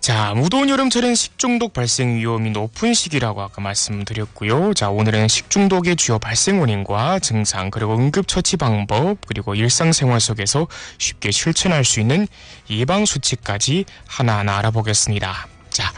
자, 무더운 여름철엔 식중독 발생 위험이 높은 시기라고 아까 말씀드렸고요. 자, 오늘은 식중독의 주요 발생 원인과 증상, 그리고 응급처치 방법, 그리고 일상생활 속에서 쉽게 실천할 수 있는 예방수칙까지 하나하나 알아보겠습니다. 자,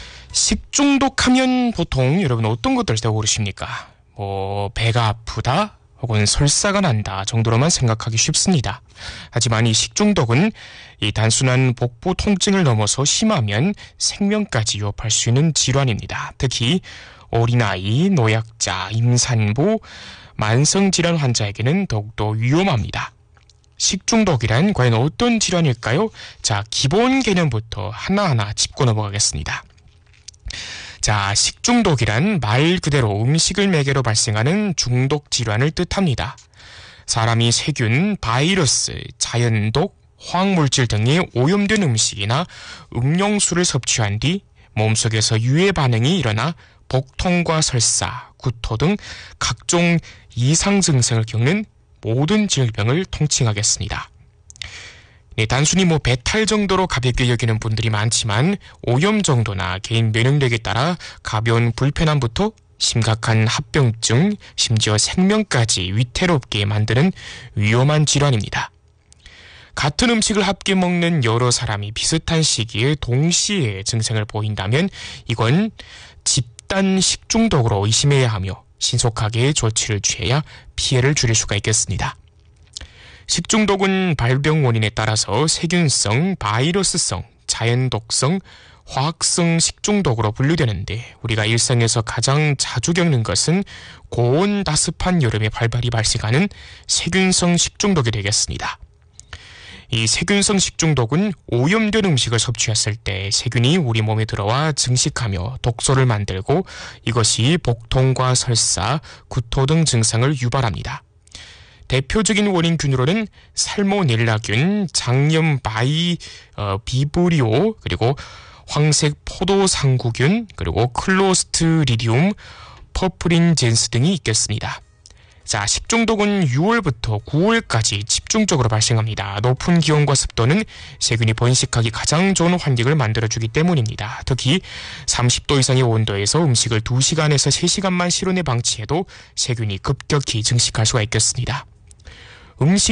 식중독하면 보통 여러분 어떤 것들 떠오르십니까? 배가 아프다, 혹은 설사가 난다 정도로만 생각하기 쉽습니다. 하지만 이 식중독은 이 단순한 복부 통증을 넘어서 심하면 생명까지 위협할 수 있는 질환입니다. 특히 어린아이, 노약자, 임산부, 만성질환 환자에게는 더욱더 위험합니다. 식중독이란 과연 어떤 질환일까요? 자, 기본 개념부터 하나하나 짚고 넘어가겠습니다. 자, 식중독이란 말 그대로 음식을 매개로 발생하는 중독 질환을 뜻합니다. 사람이 세균, 바이러스, 자연독, 화학물질 등이 오염된 음식이나 음용수를 섭취한 뒤 몸속에서 유해 반응이 일어나 복통과 설사, 구토 등 각종 이상 증상을 겪는 모든 질병을 통칭하겠습니다. 단순히 배탈 정도로 가볍게 여기는 분들이 많지만 오염 정도나 개인 면역력에 따라 가벼운 불편함부터 심각한 합병증, 심지어 생명까지 위태롭게 만드는 위험한 질환입니다. 같은 음식을 함께 먹는 여러 사람이 비슷한 시기에 동시에 증상을 보인다면 이건 집단 식중독으로 의심해야 하며 신속하게 조치를 취해야 피해를 줄일 수가 있겠습니다. 식중독은 발병 원인에 따라서 세균성, 바이러스성, 자연독성, 화학성 식중독으로 분류되는데 우리가 일상에서 가장 자주 겪는 것은 고온 다습한 여름에 발발이 발생하는 세균성 식중독이 되겠습니다. 이 세균성 식중독은 오염된 음식을 섭취했을 때 세균이 우리 몸에 들어와 증식하며 독소를 만들고 이것이 복통과 설사, 구토 등 증상을 유발합니다. 대표적인 원인균으로는 살모넬라균, 장염 비브리오, 그리고 황색 포도상구균, 그리고 클로스트리디움, 퍼프린젠스 등이 있겠습니다. 자, 식중독은 6월부터 9월까지 집중적으로 발생합니다. 높은 기온과 습도는 세균이 번식하기 가장 좋은 환경을 만들어주기 때문입니다. 특히 30도 이상의 온도에서 음식을 2시간에서 3시간만 실온에 방치해도 세균이 급격히 증식할 수가 있겠습니다. 음식